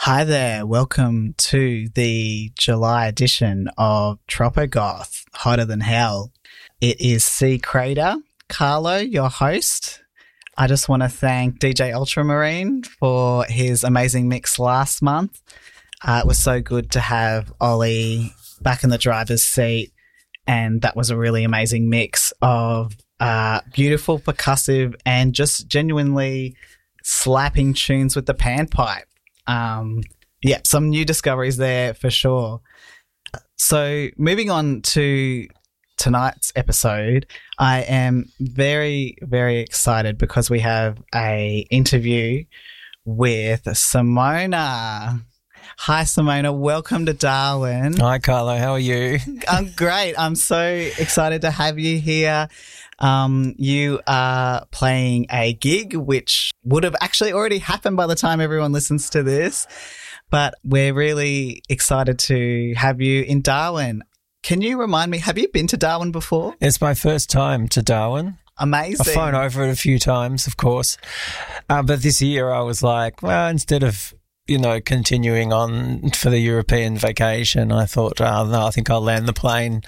Hi there, welcome to the July edition of Tropogoth, Hotter Than Hell. It is C. Crater, Carlo, your host. I just want to thank DJ Ultramarine for his amazing mix last month. It was so good to have Ollie back in the driver's seat, and that was a really amazing mix of beautiful, percussive, and just genuinely slapping tunes with the panpipe. Some new discoveries there for sure. So moving on to tonight's episode, I am very, very excited because we have a interview with Simona. Hi, Simona. Welcome to Darwin. Hi, Carlo. How are you? I'm great. I'm so excited to have you here. You are playing a gig which would have actually already happened by the time everyone listens to this, but we're really excited to have you in Darwin. Can you remind me, have you been to Darwin before? It's my first time to Darwin. Amazing. I've flown over it a few times, of course. But this year I was like, well, instead of continuing on for the European vacation, I thought, no, I think I'll land the plane,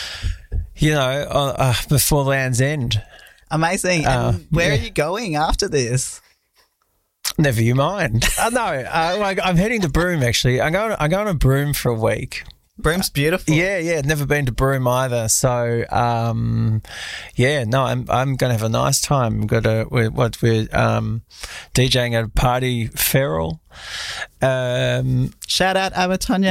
before Land's End. Amazing. And where are you going after this? Never you mind. I'm heading to Broome, actually. I'm going to Broome for a week. Broome's beautiful. Yeah. Never been to Broome either. So, I'm going to have a nice time. We're DJing at a party feral. Shout out Abatonia